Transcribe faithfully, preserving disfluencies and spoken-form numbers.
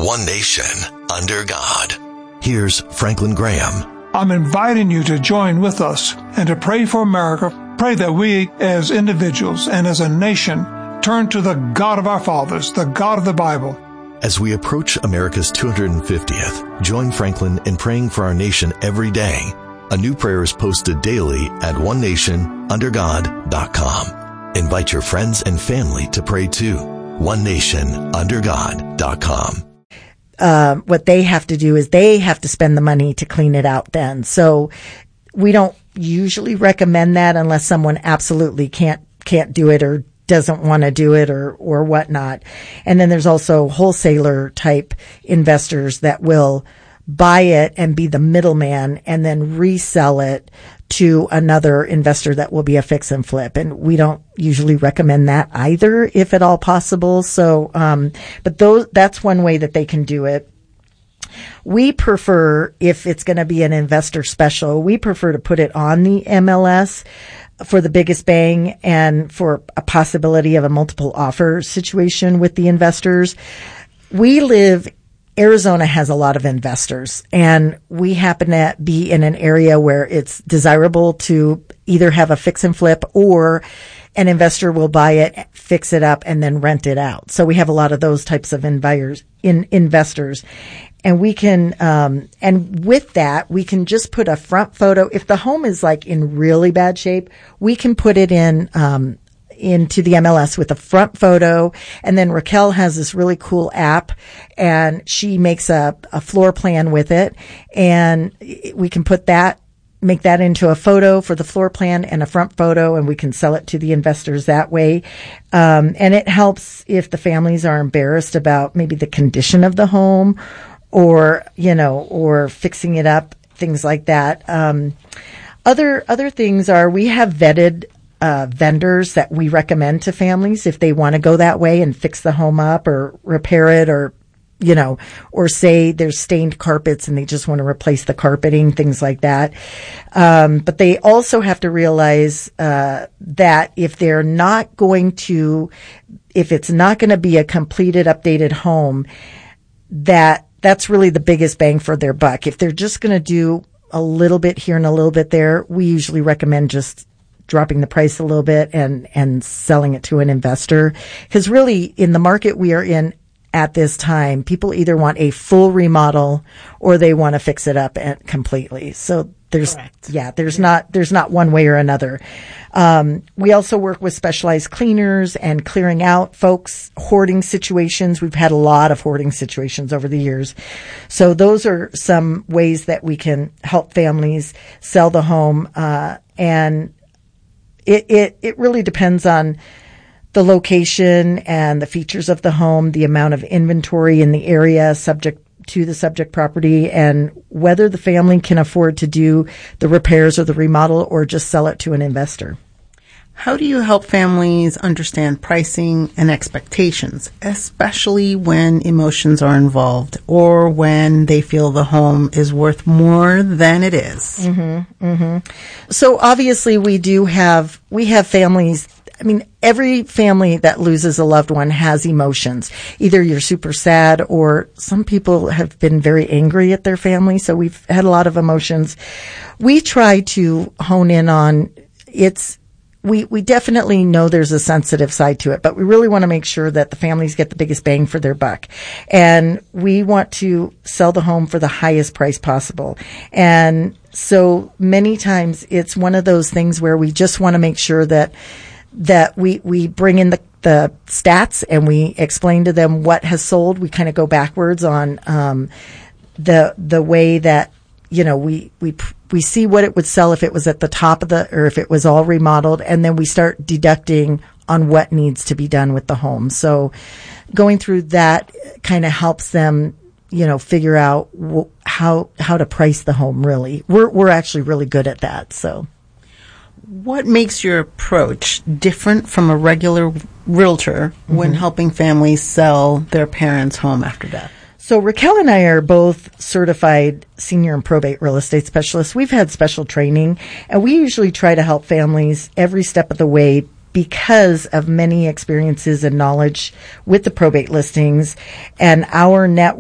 one nation, under God. Here's Franklin Graham. I'm inviting you to join with us and to pray for America. Pray that we as individuals and as a nation turn to the God of our fathers, the God of the Bible. As we approach America's two hundred fiftieth, join Franklin in praying for our nation every day. A new prayer is posted daily at one nation under god dot com. Invite your friends and family to pray too. one nation under god dot com. Uh, what they have to do is they have to spend the money to clean it out then. So we don't usually recommend that unless someone absolutely can't can't do it or doesn't want to do it or or whatnot. And then there's also wholesaler type investors that will buy it and be the middleman and then resell it to another investor that will be a fix and flip. And we don't usually recommend that either, if at all possible. So, um, but those, that's one way that they can do it. We prefer, if it's going to be an investor special, we prefer to put it on the M L S for the biggest bang and for a possibility of a multiple offer situation with the investors. We live Arizona has a lot of investors, and we happen to be in an area where it's desirable to either have a fix and flip or an investor will buy it, fix it up, and then rent it out. So we have a lot of those types of investors. In investors, and we can, um, and with that, we can just put a front photo. If the home is like in really bad shape, we can put it in, um, into the M L S with a front photo. And then Raquel has this really cool app and she makes a, a floor plan with it. And we can put that, make that into a photo for the floor plan and a front photo, and we can sell it to the investors that way. Um, and it helps if the families are embarrassed about maybe the condition of the home or, you know, or fixing it up, things like that. Um, other, other things are we have vetted Uh, vendors that we recommend to families if they want to go that way and fix the home up or repair it, or, you know, or say there's stained carpets and they just want to replace the carpeting, things like that. Um, but they also have to realize, uh, that if they're not going to, if it's not going to be a completed, updated home, that that's really the biggest bang for their buck. If they're just going to do a little bit here and a little bit there, we usually recommend just dropping the price a little bit and, and selling it to an investor. Because really, in the market we are in at this time, people either want a full remodel or they want to fix it up and completely. So there's, Correct. yeah, there's yeah. not, there's not one way or another. Um, we also work with specialized cleaners and clearing out folks, hoarding situations. We've had a lot of hoarding situations over the years. So those are some ways that we can help families sell the home, uh, and It, it, it really depends on the location and the features of the home, the amount of inventory in the area subject to the subject property, and whether the family can afford to do the repairs or the remodel or just sell it to an investor. How do you help families understand pricing and expectations, especially when emotions are involved or when they feel the home is worth more than it is? Mm-hmm, mm-hmm. So obviously we do have, we have families, I mean, every family that loses a loved one has emotions. Either you're super sad or some people have been very angry at their family. So we've had a lot of emotions. We try to hone in on it's, We, we definitely know there's a sensitive side to it, but we really want to make sure that the families get the biggest bang for their buck. And we want to sell the home for the highest price possible. And so many times it's one of those things where we just want to make sure that, that we, we bring in the, the stats and we explain to them what has sold. We kind of go backwards on, um, the, the way that, you know, we, we, we see what it would sell if it was at the top of the, or if it was all remodeled, and then we start deducting on what needs to be done with the home. So going through that kind of helps them, you know, figure out wh- how, how to price the home really. We're, we're actually really good at that. So. What makes your approach different from a regular realtor mm-hmm. when helping families sell their parents' home after death? So Raquel and I are both certified senior and probate real estate specialists. We've had special training, and we usually try to help families every step of the way because of many experiences and knowledge with the probate listings and our network.